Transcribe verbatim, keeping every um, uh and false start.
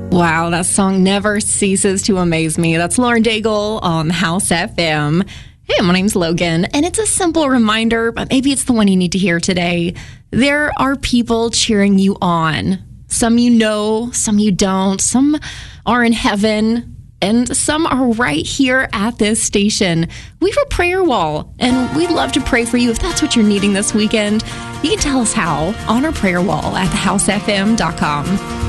Wow, that song never ceases to amaze me. That's Lauren Daigle on House F M. Hey, my name's Logan, and it's a simple reminder, but maybe it's the one you need to hear today. There are people cheering you on. Some you know, some you don't. Some are in heaven, and some are right here at this station. We have a prayer wall, and we'd love to pray for you if that's what you're needing this weekend. You can tell us how on our prayer wall at the house f m dot com.